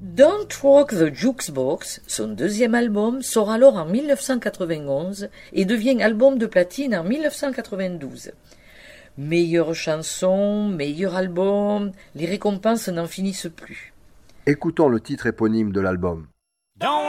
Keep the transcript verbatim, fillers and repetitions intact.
Don't Rock the Jukebox, son deuxième album, sort alors en dix-neuf cent quatre-vingt-onze et devient album de platine en dix-neuf cent quatre-vingt-douze. Meilleure chanson, meilleur album, les récompenses n'en finissent plus. Écoutons le titre éponyme de l'album. Don't